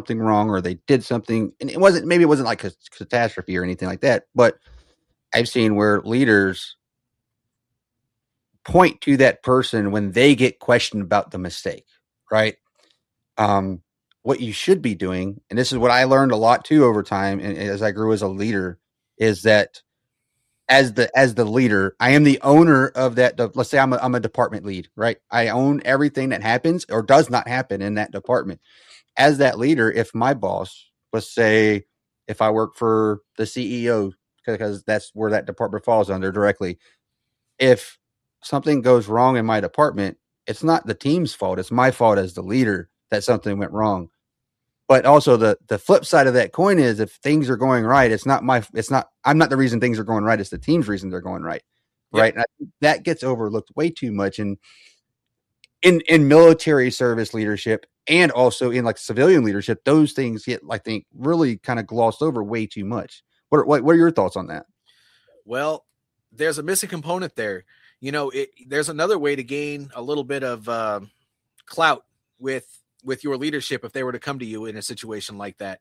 something wrong or they did something, and maybe it wasn't like a catastrophe or anything like that, but I've seen where leaders point to that person when they get questioned about the mistake, right? What you should be doing, and this is what I learned a lot too over time, and as I grew as a leader, is that as the leader, I am the owner of that. Let's say I'm a department lead, right? I own everything that happens or does not happen in that department. As that leader, if my boss, let's say, if I work for the CEO, because that's where that department falls under directly, if something goes wrong in my department, it's not the team's fault. It's my fault as the leader that something went wrong. But also the flip side of that coin is if things are going right, I'm not the reason things are going right. It's the team's reason they're going right. Yep. Right. And I think that gets overlooked way too much in military service leadership and also in like civilian leadership. Those things get, I think, really kind of glossed over way too much. What are your thoughts on that? Well, there's a missing component there. There's another way to gain a little bit of clout with your leadership if they were to come to you in a situation like that.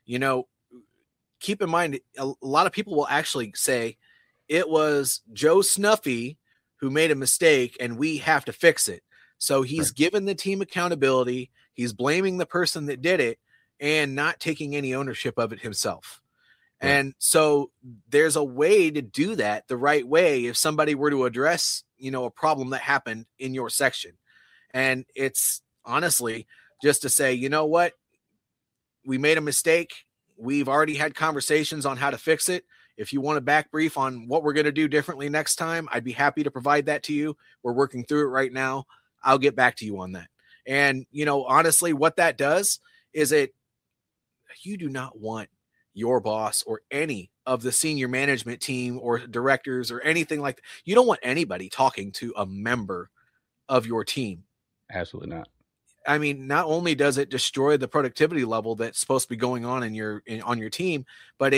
Keep in mind, a lot of people will actually say it was Joe Snuffy who made a mistake and we have to fix it. So he's given the team accountability. He's blaming the person that did it and not taking any ownership of it himself. Right. And so there's a way to do that the right way if somebody were to address, a problem that happened in your section. And it's honestly just to say, you know what, we made a mistake. We've already had conversations on how to fix it. If you want a back brief on what we're going to do differently next time, I'd be happy to provide that to you. We're working through it right now. I'll get back to you on that. And, honestly, what that does is you do not want your boss or any of the senior management team or directors or anything like that. You don't want anybody talking to a member of your team. Absolutely not. I mean, not only does it destroy the productivity level that's supposed to be going on on your team, but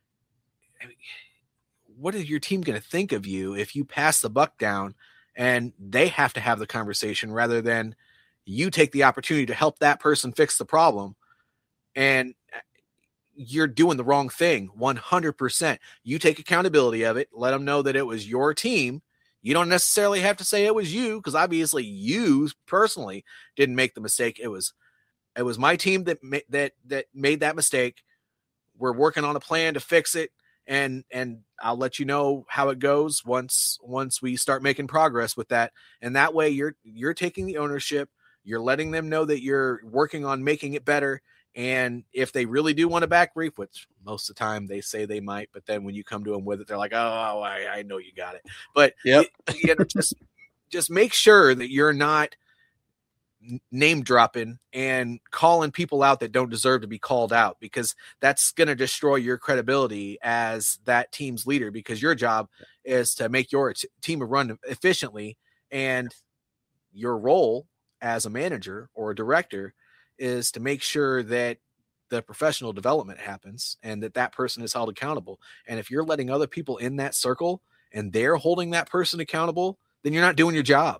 what is your team going to think of you if you pass the buck down and they have to have the conversation rather than you take the opportunity to help that person fix the problem and you're doing the wrong thing 100%. You take accountability of it, let them know that it was your team. You don't necessarily have to say it was you because obviously you personally didn't make the mistake. It was my team that made that mistake. We're working on a plan to fix it, and I'll let you know how it goes once we start making progress with that. And that way you're taking the ownership. You're letting them know that you're working on making it better. And if they really do want a back brief, which most of the time they say they might, but then when you come to them with it, they're like, "Oh, I know you got it." But yep. just make sure that you're not name dropping and calling people out that don't deserve to be called out, because that's going to destroy your credibility as that team's leader, because your job is to make your team run efficiently. And your role as a manager or a director is to make sure that the professional development happens and that person is held accountable. And if you're letting other people in that circle and they're holding that person accountable, then you're not doing your job.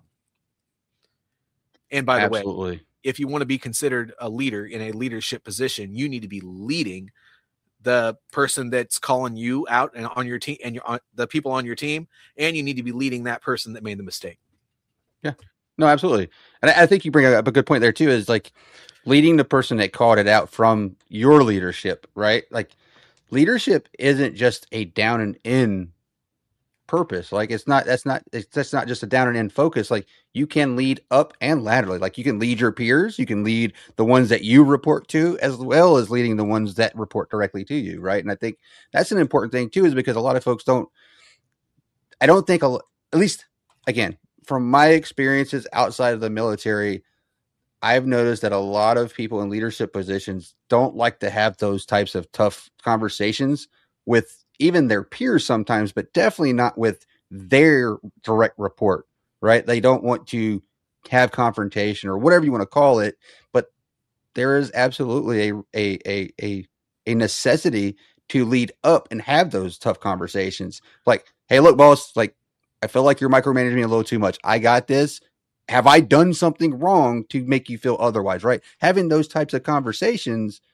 And by the way, if you want to be considered a leader in a leadership position, you need to be leading the person that's calling you out and on your team and the people on your team. And you need to be leading that person that made the mistake. Yeah, no, absolutely. And I think you bring up a good point there too, is like leading the person that called it out from your leadership, right? Like leadership isn't just a down and in purpose. Like that's not just a down and in focus. Like you can lead up and laterally. Like you can lead your peers, you can lead the ones that you report to, as well as leading the ones that report directly to you, right? And I think that's an important thing too, is because a lot of folks at least again, from my experiences outside of the military, I've noticed that a lot of people in leadership positions don't like to have those types of tough conversations with even their peers sometimes, but definitely not with their direct report, right? They don't want to have confrontation or whatever you want to call it, but there is absolutely a necessity to lead up and have those tough conversations. Like, hey, look, boss, like, I feel like you're micromanaging me a little too much. I got this. Have I done something wrong to make you feel otherwise, right? Having those types of conversations